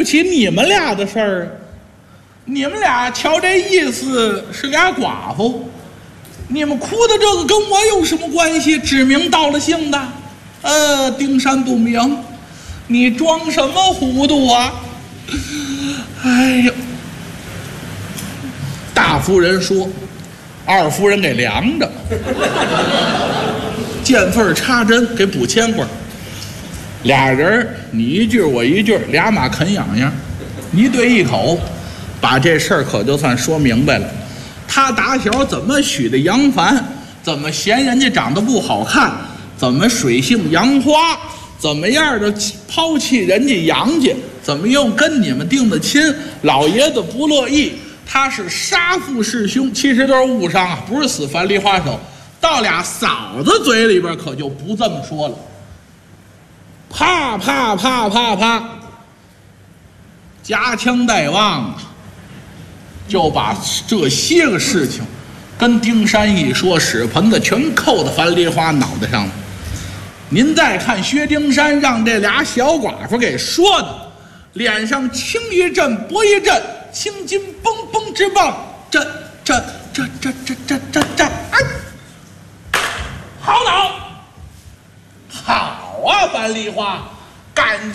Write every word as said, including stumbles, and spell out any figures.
不起你们俩的事儿啊。你们俩瞧这意思是俩寡妇，你们哭的这个跟我有什么关系？指名道了姓的，呃，丁山不明，你装什么糊涂啊？哎呦，大夫人说，二夫人给量着，见缝插针给补铅管，俩人你一句我一句，俩马啃痒痒，一对一口。把这事儿可就算说明白了，他打小怎么许的杨凡，怎么嫌人家长得不好看，怎么水性杨花，怎么样的抛弃人家杨家，怎么又跟你们定的亲，老爷子不乐意，他是杀父弑兄，其实都是误伤啊，不是死樊梨花手，到俩嫂子嘴里边可就不这么说了，啪啪啪啪啪，夹枪带棒啊！就把这些个事情跟丁山一说，屎盆子全扣在樊梨花脑袋上了。您再看薛丁山让这俩小寡妇给说的，脸上青一阵薄一阵，青筋蹦蹦直蹦，这这这这这这这这，哎，好脑，好啊，樊梨花，